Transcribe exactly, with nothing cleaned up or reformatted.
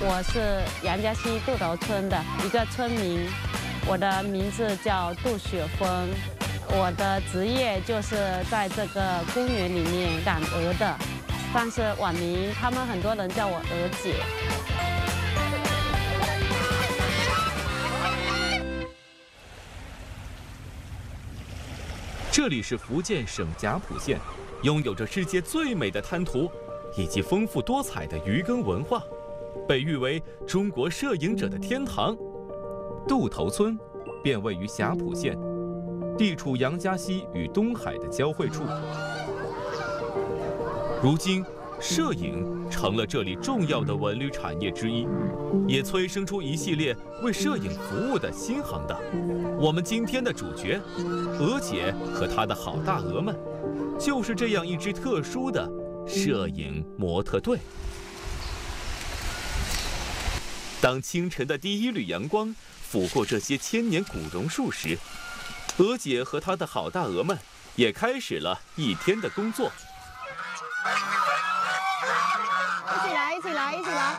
我是杨家溪渡头村的一个村民，我的名字叫杜雪峰，我的职业就是在这个公园里面赶鹅的，但是网民他们很多人叫我鹅姐。 这里是福建省甲浦县，拥有着世界最美的滩涂，以及丰富多彩的渔耕文化，被誉为中国摄影者的天堂。渡头村便位于甲浦县，地处杨家溪与东海的交汇处。如今，摄影成了这里重要的文旅产业之一，也催生出一系列为摄影服务的新行当。我们今天的主角，鹅姐和她的好大鹅们，就是这样一支特殊的摄影模特队。当清晨的第一缕阳光拂过这些千年古榕树时，鹅姐和她的好大鹅们也开始了一天的工作。 一起来，一起来，一起来！